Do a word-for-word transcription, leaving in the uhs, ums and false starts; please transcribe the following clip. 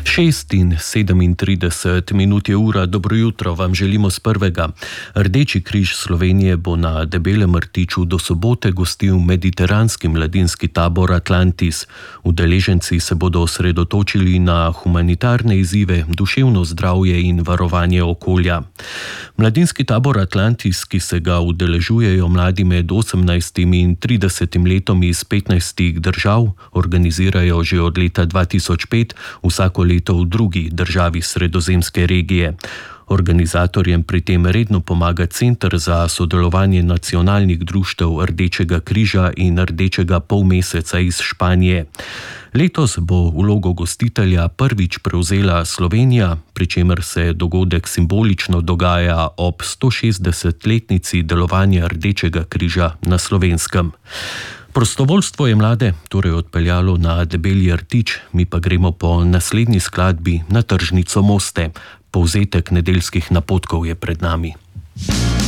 šest in sedemintrideset minut je ura, dobro jutro, vam želimo z prvega. Rdeči križ Slovenije bo na Debelem rtiču do sobote gostil mediteranski mladinski tabor Atlantis. Udeleženci se bodo osredotočili na humanitarne izzive, duševno zdravje in varovanje okolja. Mladinski tabor Atlantis, ki se ga udeležujejo mladi med osemnajstim in tridesetim letom iz petnajstih držav, organizirajo že od leta dva tisoč pet, vsako leto v drugi državi sredozemske regije. Organizatorjem pri tem redno pomaga Center za sodelovanje nacionalnih društev Rdečega križa in Rdečega polmeseca iz Španije. Letos bo vlogo gostitelja prvič prevzela Slovenija, pri čemer se dogodek simbolično dogaja ob stošestdesetletnici delovanja Rdečega križa na Slovenskem. Prostovoljstvo je mlade torej odpeljalo na Debelji rtič, mi pa gremo po naslednji skladbi na tržnico Moste. Povzetek nedeljskih napotkov je pred nami.